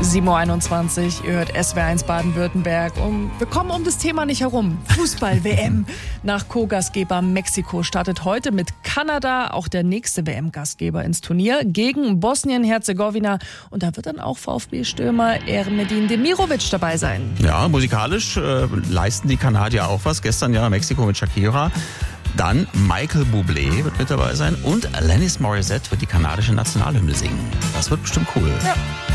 7:21 Uhr, ihr hört SWR1 Baden-Württemberg. Wir kommen um das Thema nicht herum. Fußball-WM. Nach Co-Gastgeber Mexiko startet heute mit Kanada auch der nächste WM-Gastgeber ins Turnier gegen Bosnien-Herzegowina. Und da wird dann auch VfB-Stürmer Ermedin Demirovic dabei sein. Ja, musikalisch leisten die Kanadier auch was. Gestern ja Mexiko mit Shakira. Dann Michael Bublé wird mit dabei sein und Alanis Morissette wird die kanadische Nationalhymne singen. Das wird bestimmt cool. Ja.